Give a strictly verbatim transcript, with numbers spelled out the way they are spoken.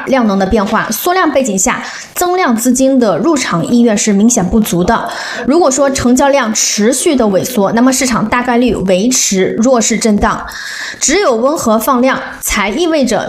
量能的变化，缩量背景下，增量资金的入场意愿是明显不足的。如果说成交量持续的萎缩，那么市场大概率维持弱势震荡。只有温和放量，才意味着